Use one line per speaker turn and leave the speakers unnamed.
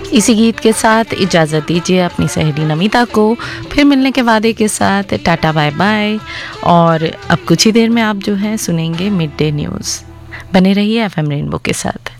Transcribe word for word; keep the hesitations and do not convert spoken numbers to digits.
इसी गीत के साथ इजाज़त दीजिए अपनी सहेली नमिता को, फिर मिलने के वादे के साथ टाटा बाय बाय। और अब कुछ ही देर में आप जो है सुनेंगे मिड डे न्यूज़। बने रहिए एफ एम रेनबो के साथ।